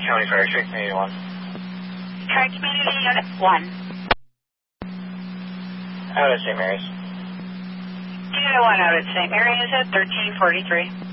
County Fire, Track Community 1. Track Community Unit 1. Out of St. Mary's. Unit 1 out at St. Mary's at 1343.